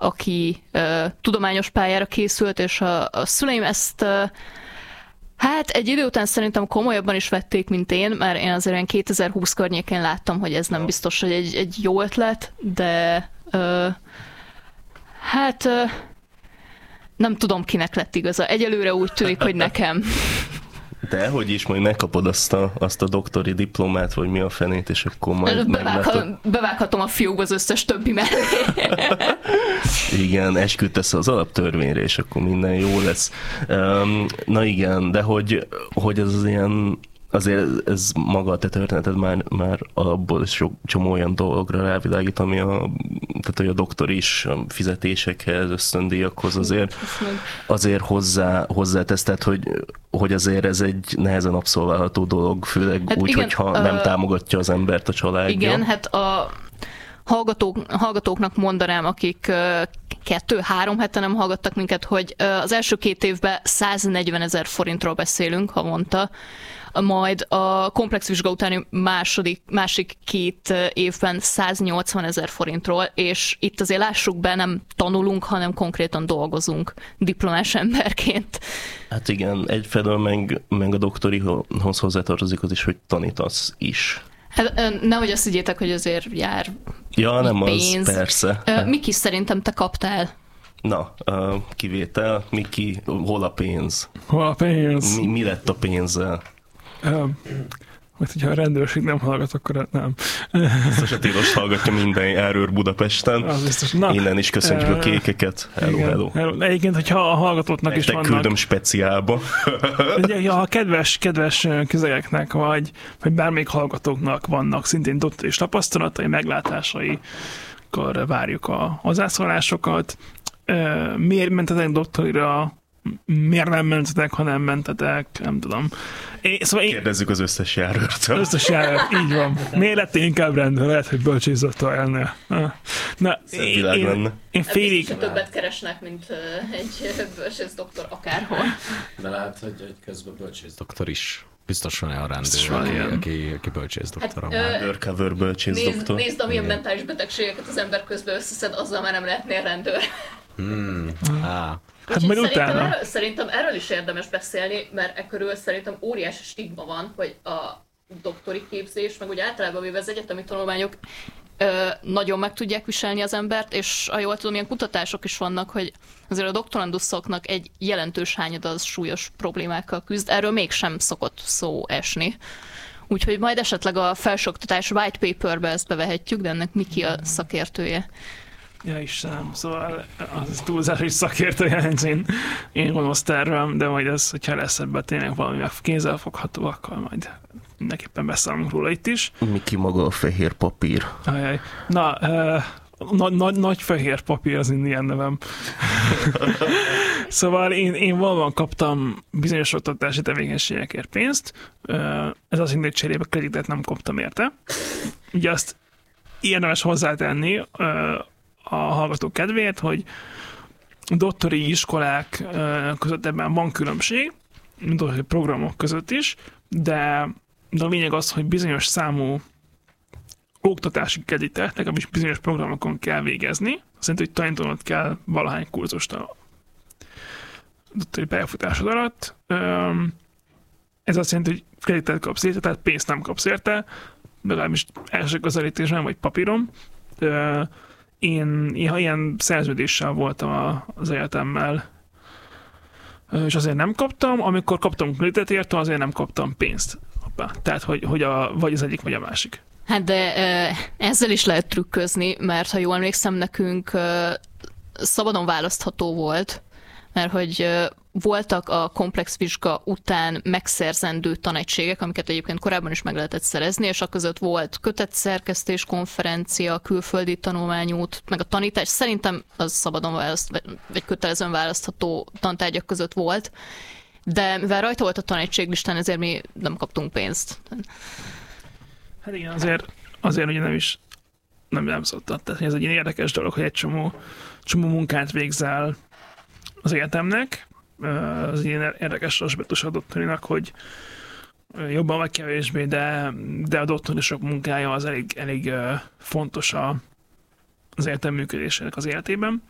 aki tudományos pályára készült, és a szüleim ezt hát egy idő után szerintem komolyabban is vették, mint én, mert én azért olyan 2020 környékén láttam, hogy ez nem biztos, hogy egy jó ötlet, de hát nem tudom, kinek lett igaza. Egyelőre úgy tűnik, hogy nekem. De hogy is, majd megkapod azt a doktori diplomát, vagy mi a fenét, és akkor majd bevághatom a fiókba az összes többi mellé. Igen, esküdtesz az alaptörvényre, és akkor minden jó lesz. Na igen, de hogy ez az ilyen, azért ez maga a te történeted már abból sok csomó olyan dologra rávilágít, ami tehát hogy a doktori is fizetésekhez, ösztöndíjakhoz azért hozzátesz, tehát hogy azért ez egy nehezen abszolválható dolog, főleg hát úgy, igen, hogyha nem támogatja az embert a családja. Igen, hát a hallgatóknak mondanám, akik 2-3 hete nem hallgattak minket, hogy az első 2 évben 140 000 forintról beszélünk havonta, majd a komplex vizsga utáni másik 2 évben 180 000 forintról, és itt azért lássuk be, nem tanulunk, hanem konkrétan dolgozunk diplomás emberként. Hát igen, egyfelől meg a doktorihoz hozzátartozik az is, hogy tanítasz is. Hát, nehogy azt higgyétek, hogy azért jár nem pénz. Az, persze. Miki, szerintem te kaptál. Na, kivétel. Miki, hol a pénz? Hol a pénz? Mi lett a pénzzel? Mert hogyha a rendőrség nem hallgat, akkor nem. Biztos a tilos hallgatja minden járőr Budapesten. Az biztos. Na, innen is köszöntjük a kékeket. Hello. Egyébként, hogyha a hallgatóknak is vannak... küldöm speciálba. Ja, a kedves közegeknek, vagy bármelyik hallgatóknak vannak szintén doktori tapasztalatai, meglátásai, akkor várjuk a hozzászólásokat. Miért mentetek doktorira? Miért nem mentetek, ha nem mentetek? Nem tudom. Szóval kérdezzük az összes járőrtől. Az összes járőrt, így van. Miért lettél inkább rendőr? Lehet, hogy bölcsészdoktor elne. Én félig... Biztos, többet keresnek, mint egy bölcsészdoktor akárhol. De lehet, hogy közben bölcsészdoktor is. Biztos van a rendőr, aki bölcsészdoktor. Undercover bölcsészdoktor. Nézd, amilyen mentális betegségeket az ember közben összeszed, azzal már nem lehetnél rendőr. Hát majd utána. Szerintem erről is érdemes beszélni, mert ekkörül szerintem óriási stigma van, hogy a doktori képzés, meg úgy általában véve az egyetemi tanulmányok nagyon meg tudják viselni az embert, és ha jól tudom, ilyen kutatások is vannak, hogy azért a doktoranduszoknak egy jelentős hányada az súlyos problémákkal küzd, erről mégsem szokott szó esni. Úgyhogy majd esetleg a felsőoktatás white paperbe ezt bevehetjük, de ennek Miki a szakértője. Ja Istenem, szóval az túlzás, hogy szakértő jelent, én gonosz tervem, de majd ez, hogyha lesz ebben tényleg valami kézzelfogható, akkor majd mindenképpen beszállunk róla itt is. Miki maga a fehér papír. Ajaj. Na, nagy fehér papír az ilyen nevem. Szóval én valóban kaptam bizonyos oktatási tevékenységekért pénzt, ez azt jelenti, hogy cserébe kreditet nem kaptam érte. Ugye azt érdemes hozzátenni a hallgatók kedvéért, hogy doktori iskolák között ebben van különbség, doktori programok között is, de a lényeg az, hogy bizonyos számú oktatási kreditet, legalábbis bizonyos programokon kell végezni. Azt jelenti, hogy tanítanod kell valahány kurzust a doktori pályafutásod alatt. Ez azt jelenti, hogy kreditet kapsz érte, tehát pénzt nem kapsz érte, legalábbis első közelítésben vagy papíron. Én ilyen szerződéssel voltam az egyetemmel, és azért nem kaptam, amikor kaptam kreditet érte, azért nem kaptam pénzt. Hoppá. Tehát, hogy vagy az egyik, vagy a másik. Hát de ezzel is lehet trükközni, mert ha jól emlékszem, nekünk szabadon választható volt, mert hogy voltak a komplex vizsga után megszerzendő tanegységek, amiket egyébként korábban is meg lehetett szerezni, és között volt kötetszerkesztés, konferencia, külföldi tanulmányút, meg a tanítás. Szerintem az szabadon vagy kötelezően választható tantárgyak között volt, de mivel rajta volt a tanegységlistán, ezért mi nem kaptunk pénzt. Hát igen, azért ugye nem szoktat. Tehát ez egy ilyen érdekes dolog, hogy egy csomó munkát végzel az egyetemnek. Az ilyen érdekes aspektus a doktorinak, hogy jobban vagy kevésbé, de a doktorisok munkája az elég fontos az egyetem működésének az életében.